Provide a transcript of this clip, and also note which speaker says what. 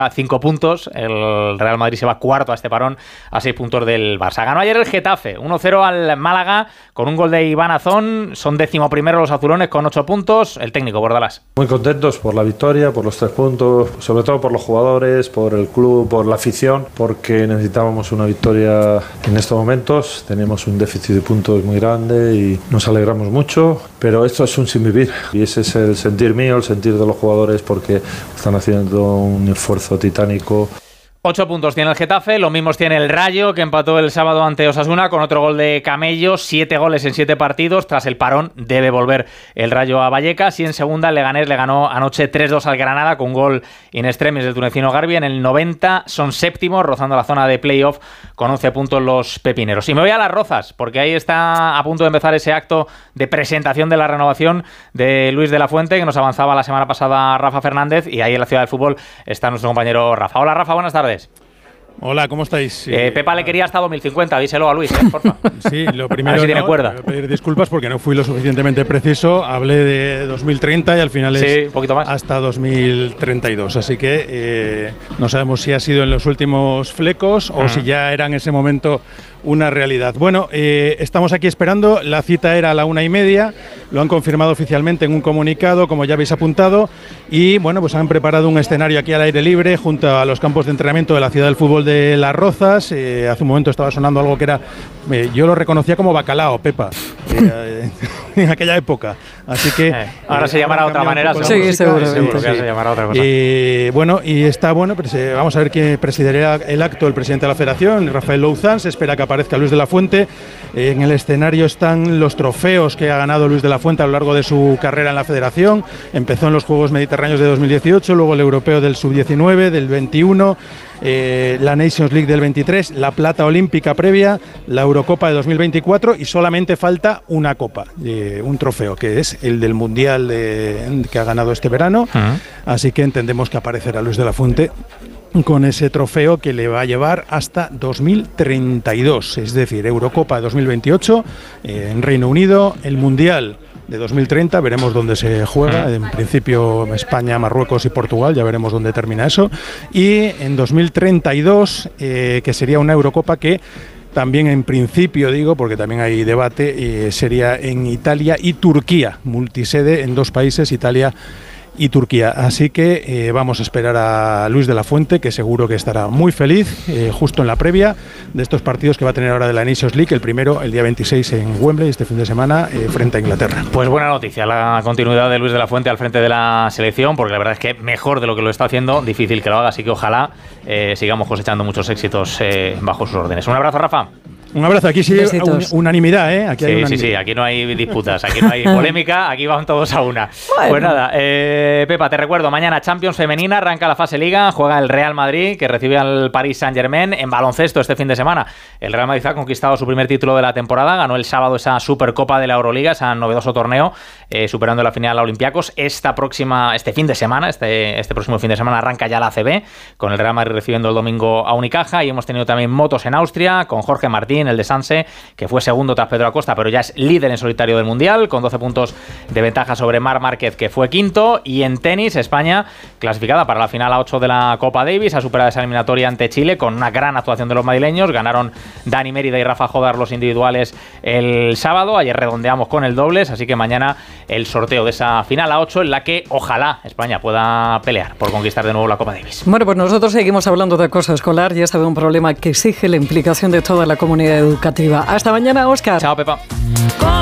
Speaker 1: a 5 puntos, el Real Madrid se va cuarto a este parón a 6 puntos del Barça. Ganó ayer el Getafe, 1-0 al Málaga con un gol de Iván Azón, son 11º los azulones con 8 puntos, el técnico Bordalás.
Speaker 2: Muy contentos por la victoria, por los 3 puntos, sobre todo por los jugadores, por el club, por la afición, porque necesitábamos una victoria en estos momentos, tenemos un déficit de puntos muy grande y nos alegramos mucho, pero esto es un sinvivir y ese es el sentir mío, el sentir de los jugadores, porque están haciendo un esfuerzo titánico.
Speaker 1: 8 puntos tiene el Getafe, los mismos tiene el Rayo, que empató el sábado ante Osasuna con otro gol de Camello, 7 goles en 7 partidos, tras el parón debe volver el Rayo a Vallecas, y en segunda el Leganés le ganó anoche 3-2 al Granada con un gol in extremis del tunecino Garbi, en el 90 son séptimos, rozando la zona de playoff con 11 puntos los pepineros. Y me voy a Las Rozas, porque ahí está a punto de empezar ese acto de presentación de la renovación de Luis de la Fuente, que nos avanzaba la semana pasada Rafa Fernández, y ahí en la Ciudad del Fútbol está nuestro compañero Rafa. Hola Rafa, buenas tardes.
Speaker 3: Hola, ¿cómo estáis?
Speaker 1: Pepa le quería hasta 2050, díselo a Luis, porfa.
Speaker 3: Sí, lo primero,
Speaker 1: a ver si tiene cuerda.
Speaker 3: Voy a pedir disculpas porque no fui lo suficientemente preciso, hablé de 2030 y al final es
Speaker 1: un poquito más.
Speaker 3: Hasta 2032, así que no sabemos si ha sido en los últimos flecos o si ya era en ese momento una realidad. Bueno, estamos aquí esperando, la cita era a la 1:30, lo han confirmado oficialmente en un comunicado, como ya habéis apuntado, y bueno, pues han preparado un escenario aquí al aire libre junto a los campos de entrenamiento de la Ciudad del Fútbol de Las Rozas. Hace un momento estaba sonando algo que era, yo lo reconocía como bacalao, Pepa, en aquella época, así que
Speaker 1: ahora se llamará de otra manera,
Speaker 3: sí, seguramente
Speaker 1: se llamará otra cosa.
Speaker 3: Bueno, y está bueno, vamos a ver quién presidirá el acto, el presidente de la Federación, Rafael Louzán. Se espera que aparezca Luis de la Fuente. En el escenario están los trofeos que ha ganado Luis de la Fuente a lo largo de su carrera en la Federación. Empezó en los Juegos Mediterráneos de 2018, luego el Europeo del Sub-19, del 21, la Nations League del 23, la plata olímpica previa, la Eurocopa de 2024 y solamente falta una copa, un trofeo, que es el del Mundial que ha ganado este verano. Así que entendemos que aparecerá Luis de la Fuente con ese trofeo que le va a llevar hasta 2032, es decir, Eurocopa de 2028 en Reino Unido, el Mundial de 2030, veremos dónde se juega, en principio España, Marruecos y Portugal, ya veremos dónde termina eso, y en 2032, que sería una Eurocopa que también en principio, digo, porque también hay debate, sería en Italia y Turquía, multisede en 2 países, Italia y Turquía. Así que vamos a esperar a Luis de la Fuente, que seguro que estará muy feliz justo en la previa de estos partidos que va a tener ahora de la Nations League, el primero el día 26 en Wembley, este fin de semana, frente a Inglaterra.
Speaker 1: Pues buena noticia la continuidad de Luis de la Fuente al frente de la selección, porque la verdad es que mejor de lo que lo está haciendo, difícil que lo haga, así que ojalá sigamos cosechando muchos éxitos bajo sus órdenes. Un abrazo, Rafa.
Speaker 3: Un abrazo, aquí sí, unanimidad, ¿eh? Aquí hay
Speaker 1: sí, aquí no hay disputas, aquí no hay polémica, aquí van todos a una. Bueno. Pues nada, Pepa, te recuerdo, mañana Champions femenina, arranca la fase Liga, juega el Real Madrid, que recibe al Paris Saint-Germain. En baloncesto este fin de semana, el Real Madrid ha conquistado su primer título de la temporada, ganó el sábado esa Supercopa de la Euroliga, ese novedoso torneo, superando la final a Olympiacos. Este fin de semana, este próximo fin de semana arranca ya la ACB, con el Real Madrid recibiendo el domingo a Unicaja, y hemos tenido también motos en Austria, con Jorge Martín, el de Sanse, que fue segundo tras Pedro Acosta, pero ya es líder en solitario del Mundial, con 12 puntos de ventaja sobre Marc Márquez, que fue quinto. Y en tenis, España clasificada para la final A8 de la Copa Davis, ha superado esa eliminatoria ante Chile con una gran actuación de los madrileños. Ganaron Dani Mérida y Rafa Jodar los individuales el sábado, ayer redondeamos con el dobles, así que mañana el sorteo de esa final A8 en la que ojalá España pueda pelear por conquistar de nuevo la Copa Davis.
Speaker 4: Bueno, pues nosotros seguimos hablando de acoso escolar, ya sabe, un problema que exige la implicación de toda la comunidad educativa. Hasta mañana, Óscar.
Speaker 1: Chao, Pepa.